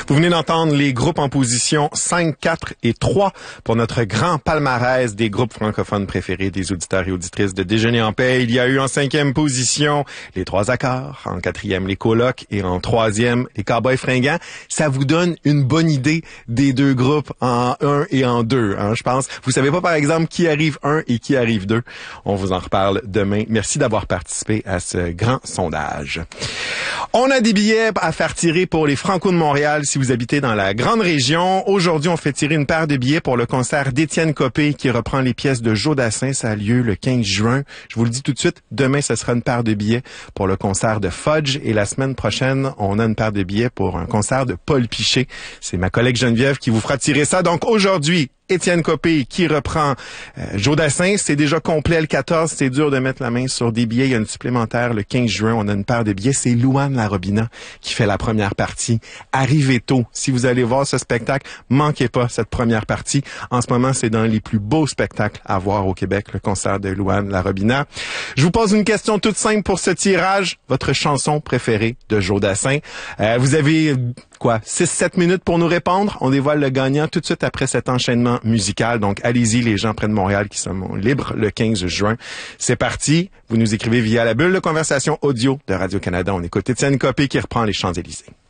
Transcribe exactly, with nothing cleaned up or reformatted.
Vous venez d'entendre les groupes en position cinq, quatre et trois pour notre grand palmarès des groupes francophones préférés des auditeurs et auditrices de Déjeuner en paix. Il y a eu en cinquième position les Trois Accords, en quatrième les Colocs et en troisième les Cowboys Fringants. Ça vous donne une bonne idée des deux groupes en un et en deux, hein, je pense. Vous savez pas, par exemple, qui arrive un et qui arrive deux. On vous en reparle demain. Merci d'avoir participé à ce grand sondage. On a des billets à faire tirer pour les Franco de Montréal si vous habitez dans la grande région. Aujourd'hui, on fait tirer une paire de billets pour le concert d'Étienne Copé qui reprend les pièces de Joe Dassin. Ça a lieu le quinze juin. Je vous le dis tout de suite, demain, ce sera une paire de billets pour le concert de Fudge. Et la semaine prochaine, on a une paire de billets pour un concert de Paul Piché. C'est ma collègue Geneviève qui vous fera tirer ça. Donc aujourd'hui, Étienne Copé qui reprend euh, Joe Dassin. C'est déjà complet le quatorze. C'est dur de mettre la main sur des billets. Il y a une supplémentaire le quinze juin. On a une paire de billets. C'est Louane Larobina qui fait la première partie. Arrivez tôt. Si vous allez voir ce spectacle, manquez pas cette première partie. En ce moment, c'est dans les plus beaux spectacles à voir au Québec, le concert de Louane Larobina. Je vous pose une question toute simple pour ce tirage. Votre chanson préférée de Joe Dassin. Euh, vous avez quoi, six sept minutes pour nous répondre. On dévoile le gagnant tout de suite après cet enchaînement musical. Donc, allez-y, les gens près de Montréal qui sont libres le quinze juin. C'est parti. Vous nous écrivez via la bulle de conversation audio de Radio-Canada. On écoute Étienne Copé qui reprend les Champs-Élysées.